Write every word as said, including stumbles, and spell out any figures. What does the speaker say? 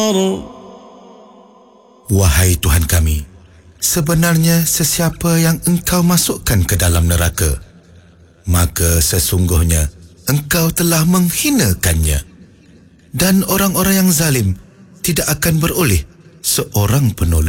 Wahai Tuhan kami, sebenarnya sesiapa yang Engkau masukkan ke dalam neraka, maka sesungguhnya Engkau telah menghinakannya, dan orang-orang yang zalim tidak akan beroleh seorang penolong.